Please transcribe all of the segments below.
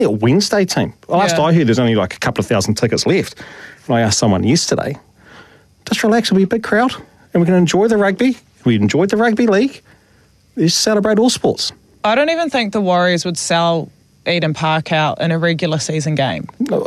Wednesday team. Last I heard, there's only like a couple of thousand tickets left. And I asked someone yesterday, just relax, it'll be a big crowd, and we can enjoy the rugby. We enjoyed the rugby league. Let's celebrate all sports. I don't even think the Warriors would sell Eden Park out in a regular season game.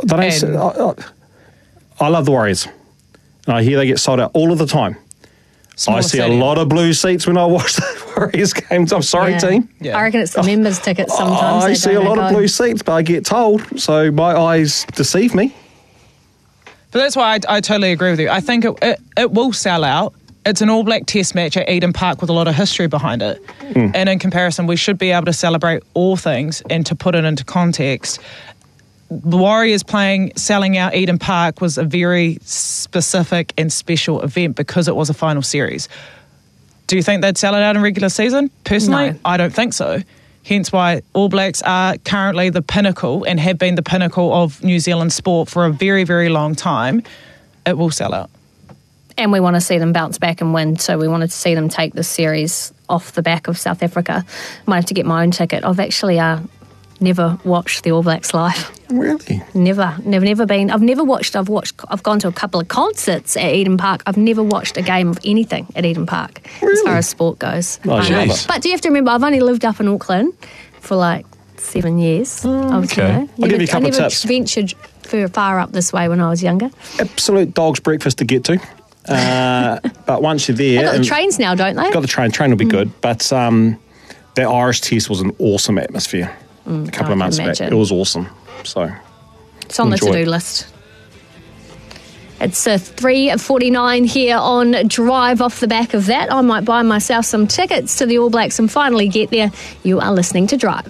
I love the Warriors. And I hear they get sold out all of the time. I see a lot of blue seats when I watch the Warriors games. I'm sorry, team. Yeah. I reckon it's the members' tickets sometimes. I see a lot of blue seats, but I get told, so my eyes deceive me. But that's why I totally agree with you. I think it will sell out. It's an All Black Test match at Eden Park with a lot of history behind it. And in comparison, we should be able to celebrate all things. And to put it into context, the Warriors selling out Eden Park was a very specific and special event because it was a final series. Do you think they'd sell it out in regular season? Personally, no. I don't think so. Hence why All Blacks are currently the pinnacle and have been the pinnacle of New Zealand sport for a very, very long time. It will sell out. And we want to see them bounce back and win, so we wanted to see them take this series off the back of South Africa. Might have to get my own ticket. I've actually never watched the All Blacks live. Really? Never been. I've gone to a couple of concerts at Eden Park. I've never watched a game of anything at Eden Park, as far as sport goes. Oh, but do you have to remember, I've only lived up in Auckland for like 7 years. I'll give you a couple of tips. I never ventured far up this way when I was younger. Absolute dog's breakfast to get to. But once you're there... They've got the trains now, don't they? Got the train. Train will be good. But that Irish Test was an awesome atmosphere a couple of months back. It was awesome. So it's on the to-do list. It's 3:49 here on Drive. Off the back of that, I might buy myself some tickets to the All Blacks and finally get there. You are listening to Drive.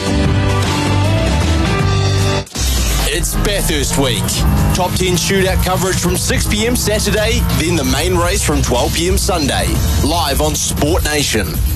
It's Bathurst Week. Top 10 shootout coverage from 6 p.m. Saturday, then the main race from 12 p.m. Sunday. Live on Sport Nation.